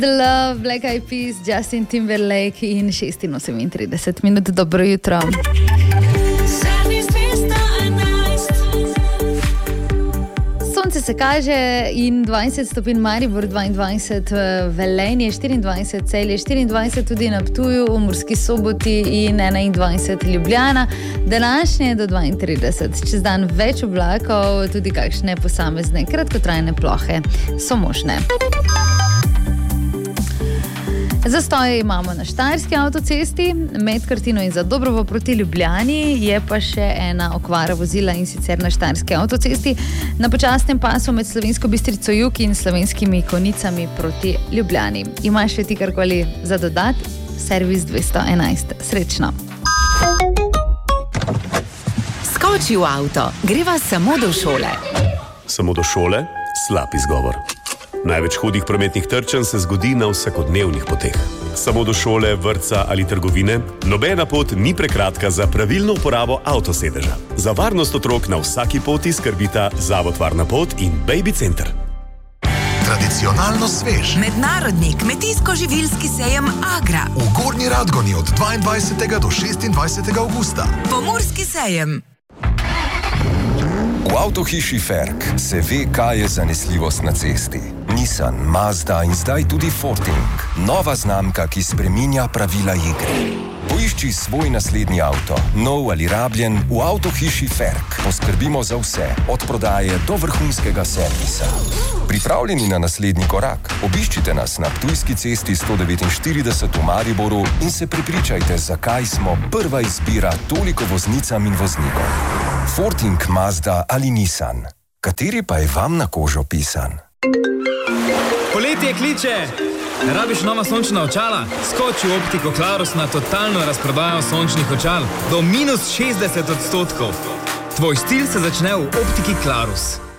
The Love, Black Eyed Peas, Justin Timberlake in 6:37 minut. Dobro jutro. Sonce se kaže in 20 stopinj Maribor, 22 Velenje, 24 Celje, 24 tudi na Ptuju, v Murski Soboti in 21 Ljubljana. Današnje do 32. Čez dan več oblakov, tudi kakšne posamezne kratkotrajne plohe so možne. Zastoje imamo na Štajerski avtocesti, med Krtino in Zadobrovo proti Ljubljani, je pa še ena okvara vozila in sicer na Štajerski avtocesti na počasnem pasu med Slovensko Bistrico Jug in Slovenskimi Konicami proti Ljubljani. Imaš še ti karkoli za dodat? Servis 211. Srečno! Skoči v avto, greva samo do šole. Samo do šole? Slab izgovor. Največ hudih prometnih trčenj se zgodi na vsakodnevnih poteh. Samo do šole, vrtca ali trgovine, nobena pot ni prekratka za pravilno uporabo avtosedeža. Za varnost otrok na vsaki poti skrbita Zavod Varna pot in Baby Center. Tradicionalno svež. Mednarodni kmetijsko-živilski sejem Agra. V Gornji Radgoni od 22. do 26. avgusta. Pomurski sejem. V avtohiši Ferk se ve, kaj je zanesljivost na cesti. Nissan, Mazda in zdaj tudi Forting. Nova znamka, ki spreminja pravila igre. Poišči svoj naslednji avto, nov ali rabljen, v avtohiši Ferk. Poskrbimo za vse, od prodaje do vrhunskega servisa. Pripravljeni na naslednji korak? Obiščite nas na Ptujski cesti 149 v Mariboru in se prepričajte, zakaj smo prva izbira toliko voznicam in voznikom. Forting, Mazda ali Nissan. Kateri pa je vam na kožo pisan? Poletje kliče! Rabiš nova sončna očala? Skoči v Optiko Clarus na totalno razprodajo sončnih očal do -60%. Tvoj stil se začne v Optiki Clarus.